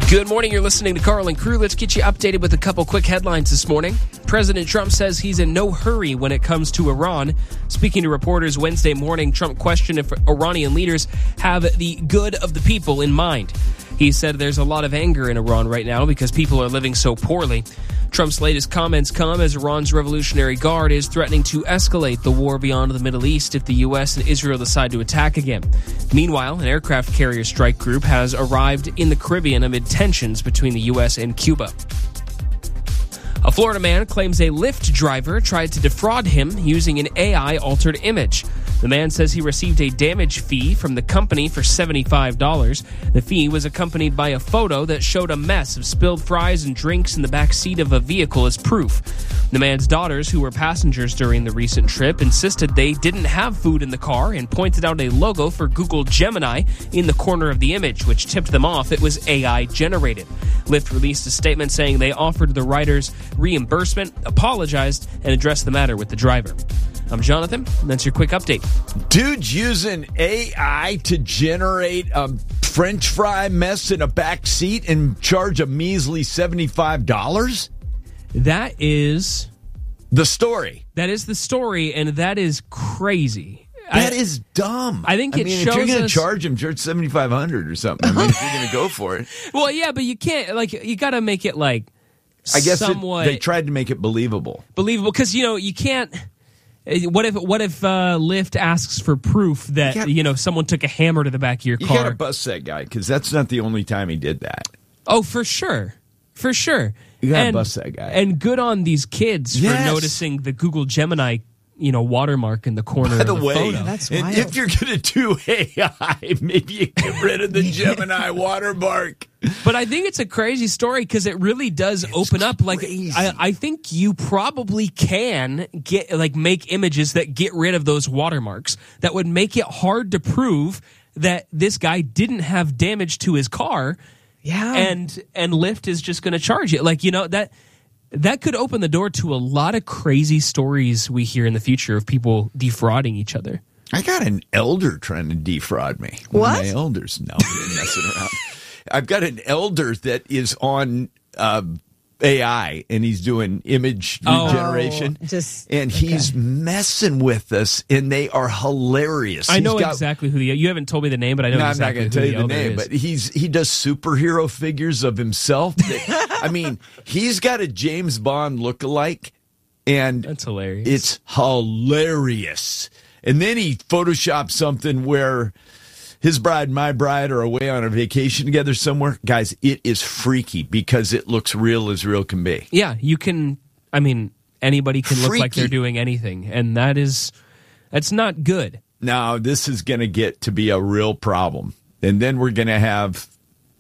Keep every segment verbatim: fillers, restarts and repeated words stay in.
Good morning. You're listening to Carl and Crew. Let's get you updated with a couple quick headlines this morning. President Trump says he's in no hurry when it comes to Iran. Speaking to reporters Wednesday morning, Trump questioned if Iranian leaders have the good of the people in mind. He said there's a lot of anger in Iran right now because people are living so poorly. Trump's latest comments come as Iran's Revolutionary Guard is threatening to escalate the war beyond the Middle East if the U S and Israel decide to attack again. Meanwhile, an aircraft carrier strike group has arrived in the Caribbean amid tensions between the U S and Cuba. A Florida man claims a Lyft driver tried to defraud him using an A I-altered image. The man says he received a damage fee from the company for seventy-five dollars. The fee was accompanied by a photo that showed a mess of spilled fries and drinks in the back seat of a vehicle as proof. The man's daughters, who were passengers during the recent trip, insisted they didn't have food in the car and pointed out a logo for Google Gemini in the corner of the image, which tipped them off it was A I-generated. Lyft released a statement saying they offered the riders reimbursement, apologized, and addressed the matter with the driver. I'm Jonathan, and that's your quick update. Dude's using A I to generate a French fry mess in a back seat and charge a measly seventy-five dollars? That is... the story. That is the story, and that is crazy. That I, is dumb. I think I it mean, shows if you're going to us... charge him, charge seventy-five hundred dollars or something. I mean, if you're going to go for it. Well, yeah, but you can't, like, you got to make it, like, I guess somewhat... it, they tried to make it believable. Believable, because, you know, you can't... What if what if uh, Lyft asks for proof that, you, gotta, you know, someone took a hammer to the back of your car? You got to bust that guy, because that's not the only time he did that. Oh, for sure. For sure. You got to and, bust that guy. And good on these kids yes. for noticing the Google Gemini, you know, watermark in the corner By of the, the way, photo. That's and wild. if you're going to do A I, maybe you get rid of the Gemini watermark. But I think it's a crazy story because it really does it's open up. Like, crazy. I, I think you probably can get like make images that get rid of those watermarks that would make it hard to prove that this guy didn't have damage to his car. Yeah, and and Lyft is just going to charge it. Like, you know, that that could open the door to a lot of crazy stories we hear in the future of people defrauding each other. I got an elder trying to defraud me. What? One of my elders. No, I'm messing around. I've got an elder that is on uh, A I, and he's doing image Oh. regeneration. Oh, just, and he's okay. messing with us, and they are hilarious. I know He's got, exactly who the you haven't told me the name, but I know no, exactly I'm not going to who tell the you the elder name, is. but he's he does superhero figures of himself. That, I mean, he's got a James Bond lookalike, and That's hilarious. It's hilarious. And then he photoshopped something where his bride and my bride are away on a vacation together somewhere. Guys, it is freaky because it looks real as real can be. Yeah, you can. I mean, anybody can look like Freaky. they're doing anything, and that is that's not good. Now, this is going to get to be a real problem. And then we're going to have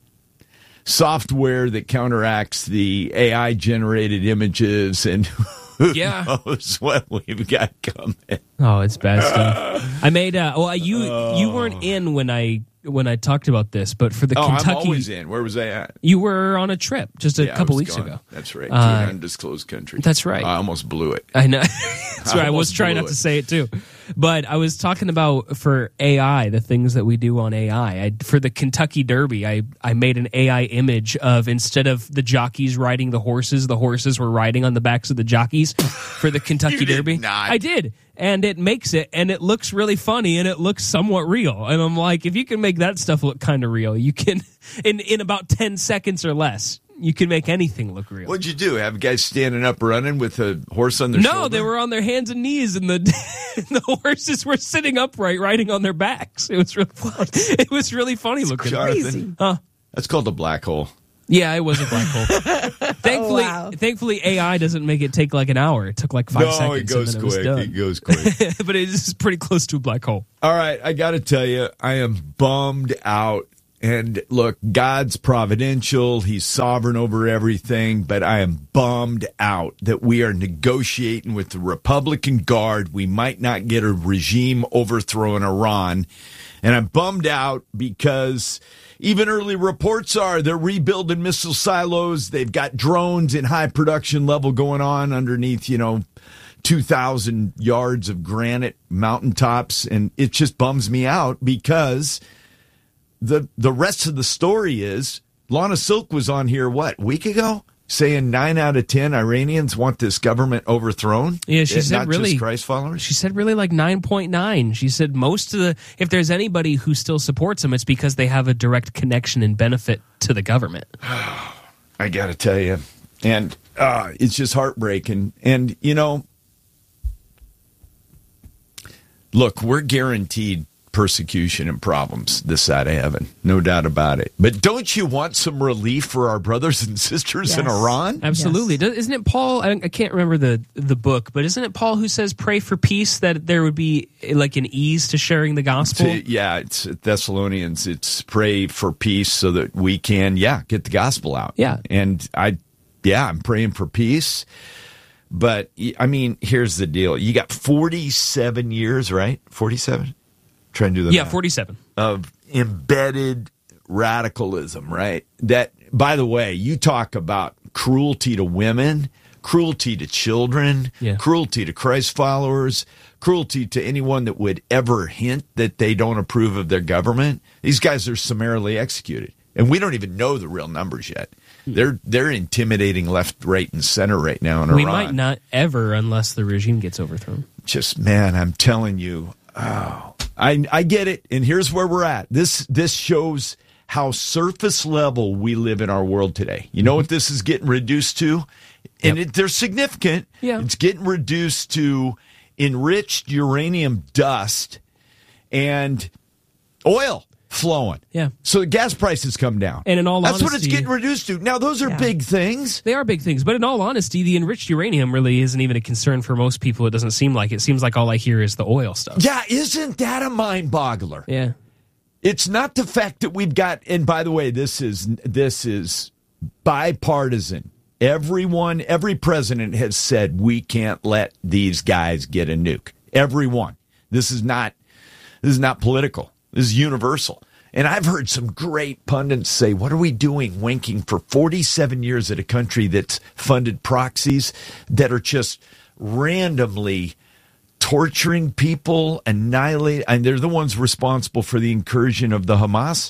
software that counteracts the A I-generated images, and who Yeah. knows what we've got coming. Oh, it's bad stuff. I made. Uh, well, you you weren't in when I when I talked about this, but for the Oh, Kentucky, I'm always in. Where was I at? you were on a trip just a Yeah, I couple was weeks gone. ago. That's right. Uh, to an undisclosed country. that's right. I almost blew it. I know. That's right. I was almost trying blew not it. to say it too, but I was talking about for A I, the things that we do on A I. I for the Kentucky Derby, I I made an A I image of instead of the jockeys riding the horses, the horses were riding on the backs of the jockeys for the Kentucky You did Derby. not. I did. And it makes it, and it looks really funny, and it looks somewhat real. And I'm like, if you can make that stuff look kind of real, you can, in in about ten seconds or less, you can make anything look real. What'd you do? Have guys standing up running with a horse on their No, shoulder? they were on their hands and knees, and the the horses were sitting upright, riding on their backs. It was really, it was really funny looking. Jonathan, Huh? that's called a black hole. Yeah, it was a black hole. Thankfully, Oh, wow. thankfully, A I doesn't make it take like an hour. It took like five no, seconds. it goes and then quick. It, was It done. goes quick. But it is pretty close to a black hole. All right, I got to tell you, I am bummed out. And look, God's providential. He's sovereign over everything. But I am bummed out that we are negotiating with the Republican Guard. We might not get a regime overthrow in Iran. And I'm bummed out because even early reports are they're rebuilding missile silos. They've got drones in high production level going on underneath, you know, two thousand yards of granite mountaintops. And it just bums me out because the the rest of the story is Lana Silk was on here, what, a week ago? Saying nine out of ten Iranians want this government overthrown. Yeah, she said not really. Just Christ followers. She said really like nine point nine. She said most of the, if there's anybody who still supports them, it's because they have a direct connection and benefit to the government. I got to tell you, and uh, it's just heartbreaking. And you know, look, we're guaranteed persecution and problems this side of heaven, no doubt about it. But don't you want some relief for our brothers and sisters Yes. in Iran? Absolutely. Yes. Isn't it Paul? I I can't remember the, the book, but isn't it Paul who says pray for peace, that there would be like an ease to sharing the gospel? To- yeah, it's Thessalonians. It's pray for peace so that we can, yeah, get the gospel out. Yeah. And I, yeah, I'm praying for peace. But, I mean, here's the deal. You got forty-seven years, right? forty-seven? Trying to do the Yeah, math. forty-seven. Of embedded radicalism, right? That, by the way, you talk about cruelty to women, cruelty to children, Yeah. cruelty to Christ followers, cruelty to anyone that would ever hint that they don't approve of their government. These guys are summarily executed. And we don't even know the real numbers yet. They're they're intimidating left, right, and center right now in We Iran. might not ever unless the regime gets overthrown. Just, man, I'm telling you, oh, I I get it. And here's where we're at. This this shows how surface level we live in our world today. You know what this is getting reduced to? And Yep. it, they're significant. Yeah. It's getting reduced to enriched uranium dust and oil flowing. Yeah. So the gas prices come down. And in all That's what it's honesty- getting reduced to. Now, those are Yeah. big things. They are big things, but in all honesty, the enriched uranium really isn't even a concern for most people. It doesn't seem like it. Seems like all I hear is the oil stuff. Yeah, isn't that a mind boggler? Yeah. It's not the fact that we've got, and by the way, this is this is bipartisan. Everyone, every president has said we can't let these guys get a nuke. Everyone. This is not this is not political. This is universal. And I've heard some great pundits say, what are we doing winking for forty-seven years at a country that's funded proxies that are just randomly torturing people, annihilate, and they're the ones responsible for the incursion of the Hamas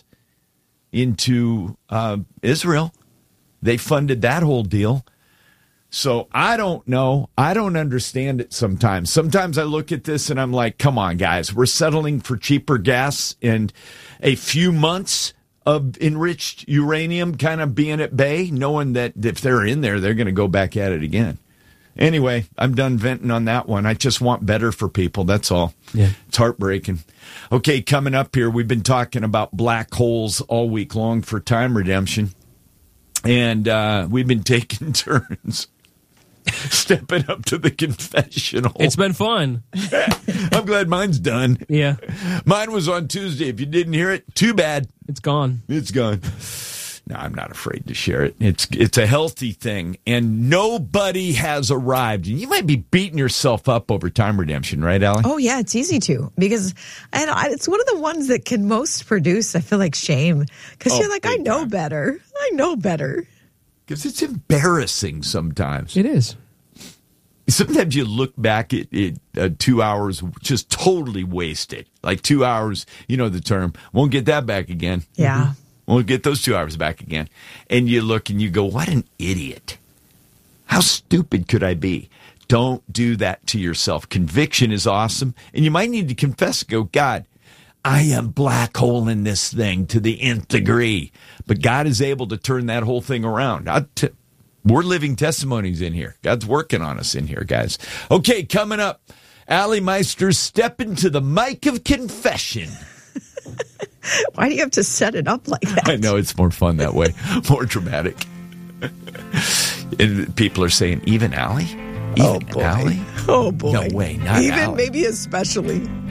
into uh, Israel. They funded that whole deal. So I don't know. I don't understand it sometimes. Sometimes I look at this and I'm like, come on, guys. We're settling for cheaper gas and a few months of enriched uranium kind of being at bay, knowing that if they're in there, they're going to go back at it again. Anyway, I'm done venting on that one. I just want better for people. That's all. Yeah. It's heartbreaking. Okay, coming up here, we've been talking about black holes all week long for time redemption. And uh, we've been taking turns stepping up to the confessional. It's been fun. I'm glad mine's done. Yeah. Mine was on Tuesday. If you didn't hear it, too bad. It's gone. It's gone. No, I'm not afraid to share it. It's it's a healthy thing, and nobody has arrived. And you might be beating yourself up over time redemption, right, Allie? Oh, yeah, it's easy to, because and I, it's one of the ones that can most produce, I feel like, shame. Because Oh, you're like, I big know time. better. I know better. Because it's embarrassing sometimes. It is. Sometimes you look back at, at uh, two hours just totally wasted. Like two hours, you know the term, won't get that back again. Yeah. Won't get those two hours back again. And you look and you go, what an idiot. How stupid could I be? Don't do that to yourself. Conviction is awesome. And you might need to confess, go, God, I am black hole in this thing to the nth degree. But God is able to turn that whole thing around. I t- We're living testimonies in here. God's working on us in here, guys. Okay, coming up, Allie Meister stepping to the mic of confession. Why do you have to set it up like that? I know, it's more fun that way, more dramatic. And people are saying, even Allie? Even Oh, boy. Allie? Oh, boy. No way, not Even Allie. maybe especially.